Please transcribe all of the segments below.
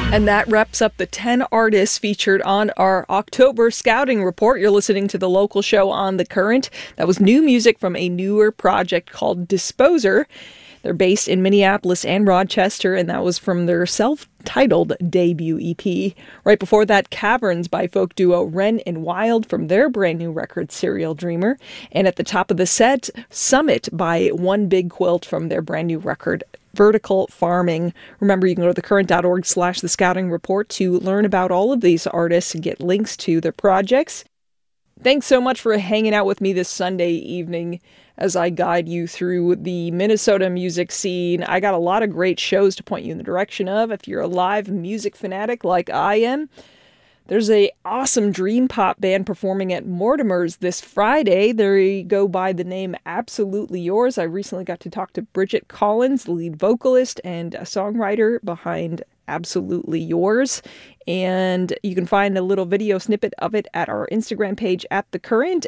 And that wraps up the 10 artists featured on our October Scouting Report. You're listening to the local show on The Current. That was new music from a newer project called Disposer. They're based in Minneapolis and Rochester, and that was from their self-titled debut EP. Right before that, Caverns by folk duo Wren and Wild from their brand new record, Serial Dreamer. And at the top of the set, Summit by One Big Quilt from their brand new record, Vertical Farming. Remember, you can go to thecurrent.org/the scouting report to learn about all of these artists and get links to their projects. Thanks so much for hanging out with me this Sunday evening as I guide you through the Minnesota music scene. I got a lot of great shows to point you in the direction of. If you're a live music fanatic like I am, there's a awesome dream pop band performing at Mortimer's this Friday. They go by the name Absolutely Yours. I recently got to talk to Bridget Collins, the lead vocalist and a songwriter behind Absolutely Yours. And you can find a little video snippet of it at our Instagram page at The Current.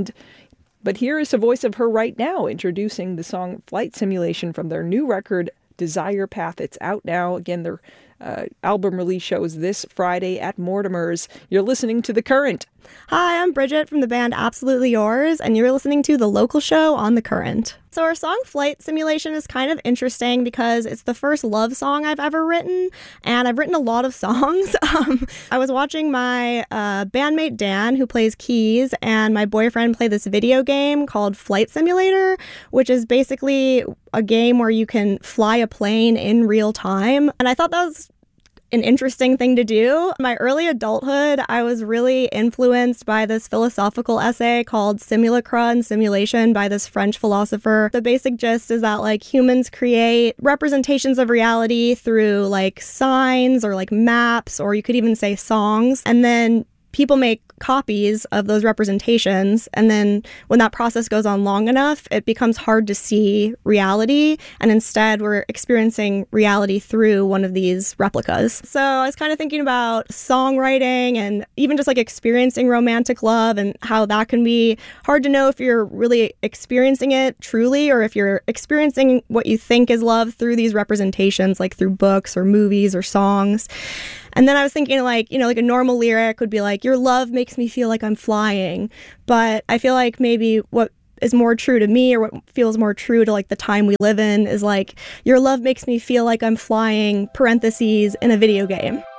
But here is the voice of her right now, introducing the song Flight Simulation from their new record, Desire Path. It's out now. Again, their album release show is this Friday at Mortimer's. You're listening to The Current. Hi, I'm Bridget from the band Absolutely Yours, and you're listening to The Local Show on The Current. So our song Flight Simulation is kind of interesting because it's the first love song I've ever written, and I've written a lot of songs. I was watching my bandmate Dan, who plays keys, and my boyfriend play this video game called Flight Simulator, which is basically a game where you can fly a plane in real time. And I thought that was an interesting thing to do. In my early adulthood, I was really influenced by this philosophical essay called Simulacra and Simulation by this French philosopher. The basic gist is that humans create representations of reality through signs or maps, or you could even say songs, and then people make copies of those representations, and then when that process goes on long enough, it becomes hard to see reality, and instead we're experiencing reality through one of these replicas. So I was kind of thinking about songwriting and even just experiencing romantic love and how that can be hard to know if you're really experiencing it truly or if you're experiencing what you think is love through these representations, through books or movies or songs. And then I was thinking a normal lyric would be your love makes me feel like I'm flying. But I feel maybe what is more true to me, or what feels more true to the time we live in, is your love makes me feel like I'm flying, parentheses, in a video game.